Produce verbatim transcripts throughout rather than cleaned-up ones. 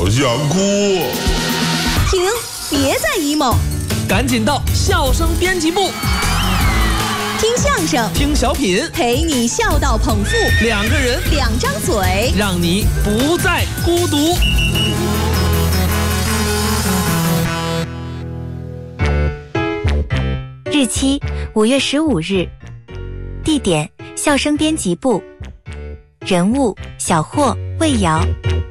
想哭。 停，别再 emo， 赶紧到笑声编辑部， 听相声， 听小品， 陪你笑到捧腹， 两个人， 两张嘴， 让你不再孤独。 日期五月十五日，地点笑声编辑部，人物小霍、魏瑶。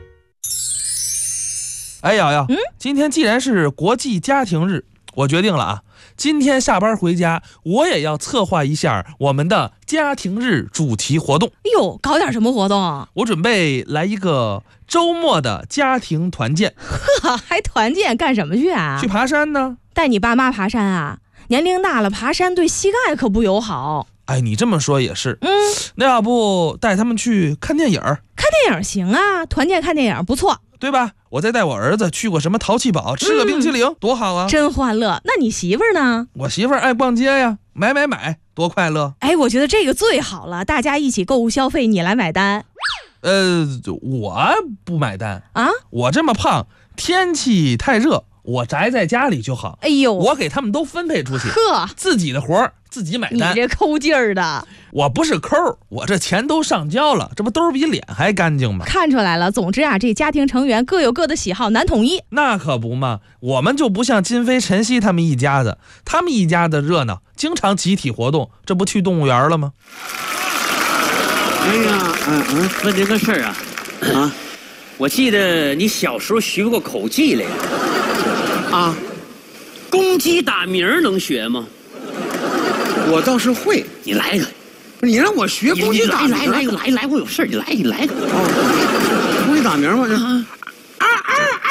哎瑶瑶， 嗯， 今天既然是国际家庭日，我决定了啊，今天下班回家，我也要策划一下我们的家庭日主题活动。 哎呦，搞点什么活动啊？ 我准备来一个周末的家庭团建。 呵，还团建干什么去啊？ 去爬山呢？ 带你爸妈爬山啊？年龄大了，爬山对膝盖可不友好。 哎，你这么说也是。 嗯， 那要不带他们去看电影？ 看电影行啊，团建看电影不错， 对吧？我再带我儿子去过什么淘气堡，吃个冰淇淋，嗯、多好啊！ 真欢乐。那你媳妇儿呢？ 我媳妇儿爱逛街呀，买买买，多快乐！ 哎，我觉得这个最好了，大家一起购物消费，你来买单。 呃，我不买单啊， 我这么胖，天气太热，我宅在家里就好。 哎呦， 我给他们都分配出去， 呵， 自己的活儿自己买单。 你这抠劲儿的， 我不是抠，我这钱都上交了，这不兜比脸还干净吗？ 看出来了。总之啊，这家庭成员各有各的喜好，难统一。 那可不嘛，我们就不像金飞、晨曦他们一家子，他们一家的热闹，经常集体活动，这不去动物园了吗？ 哎呀，嗯嗯，问这个事儿啊，啊，我记得你小时候学过口技来着，啊，公鸡打鸣能学吗？ 我倒是会， 你来一个， 你让我学公鸡打鸣， 来来来来来，我有事儿，你来你来个， 哦，公鸡打鸣吗？啊啊啊啊！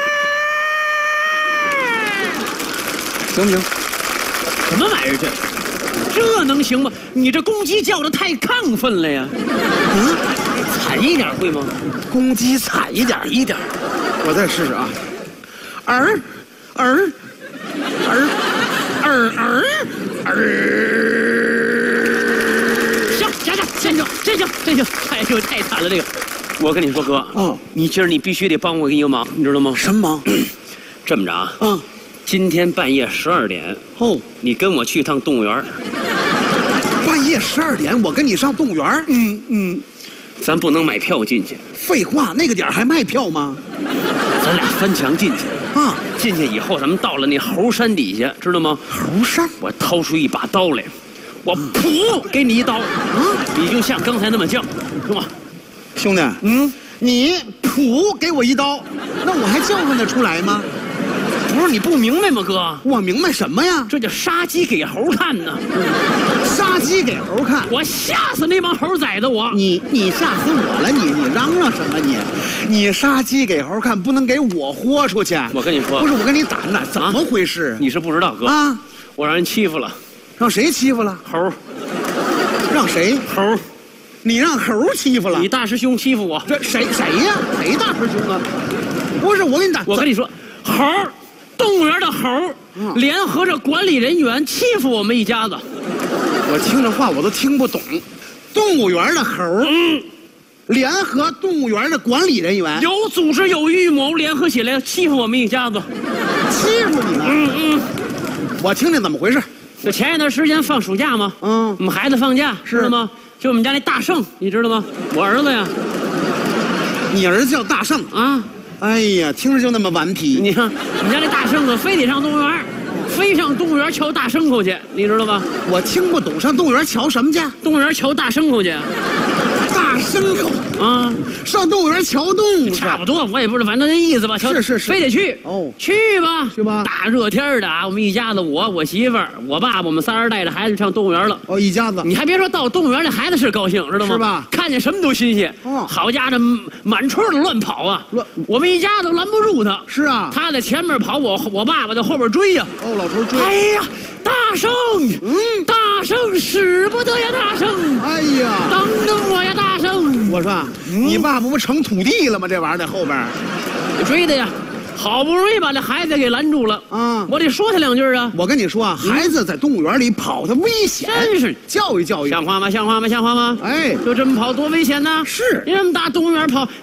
行不行？ 什么玩意儿这？这能行吗？你这公鸡叫的太亢奋了呀！嗯，惨一点会吗？ 公鸡惨一点一点，我再试试啊！儿儿儿儿儿儿， 行行行，真行真行真行！哎呦，太惨了这个！我跟你说哥， 哦， 你今儿你必须得帮我一个忙，你知道吗？ 什么忙？ 这么着啊， 嗯， 今天半夜十二点， 哦， 你跟我去趟动物园。 半夜十二点，我跟你上动物园？嗯嗯， 咱不能买票进去。 废话，那个点还卖票吗？ 咱俩翻墙进去啊！进去以后，咱们到了那猴山底下，知道吗？ 猴山， 我掏出一把刀来，我噗给你一刀，嗯，你就像刚才那么叫，是吧？ 兄弟，嗯，你噗给我一刀，那我还叫唤得出来吗？ 不是你不明白吗，哥？ 我明白什么呀？ 这叫杀鸡给猴看呢。 杀鸡给猴看， 我吓死那帮猴崽子！我你你吓死我了！你你嚷嚷什么你？你杀鸡给猴看，不能给我豁出去！ 我跟你说， 不是我跟你打打，怎么回事？ 你是不知道哥啊！我让人欺负了， 让谁欺负了？ 猴。 让谁？ 猴。 你让猴欺负了？ 你大师兄欺负我？ 这谁谁呀？谁大师兄啊？不是我跟你打， 我跟你说，猴。动物园的猴嗯联合着管理人员欺负我们一家子， 我听这话我都听不懂。动物园的猴，嗯，联合动物园的管理人员， 有组织有预谋，联合起来欺负我们一家子， 欺负你们。 嗯嗯， 我听听怎么回事。 就前一段时间放暑假嘛， 嗯， 我们孩子放假， 是知道吗？就我们家那大圣，你知道吗？我儿子呀。 你儿子叫大圣啊？ 哎呀，听着就那么顽皮。 你看，我们家那大牲口非得上动物园，非上动物园瞧大牲口去，你知道吧？ 我听不懂，上动物园瞧什么去？ 动物园瞧大牲口去。 大牲口啊， 上动物园瞧动物， 差不多，我也不知道，反正那意思吧。 是是是， 非得去哦， 去吧， 去吧。 大热天的啊，我们一家子，我我媳妇儿、我爸爸，我们仨人带着孩子上动物园了。 哦，一家子。 你还别说，到动物园那孩子是高兴，知道吗？ 是吧？ 看见什么都新鲜。哦，好家伙，满村的乱跑啊！ 乱， 我们一家子拦不住他。 是啊， 他在前面跑，我我爸爸在后边追呀。 哦，老头追。 哎呀！大圣，嗯，大圣使不得呀，大圣！ 哎呀， 等等我呀，大圣！ 我说，嗯、你爸爸不成土地了吗？这玩意儿在后边， 追的呀，好不容易把这孩子给拦住了啊！我得说他两句啊！ 我跟你说啊，孩子在动物园里跑，他危险， 真是教育教育， 像话吗？像话吗？像话吗？ 哎， 就这么跑多危险呢！ 是， 你这么大动物园跑。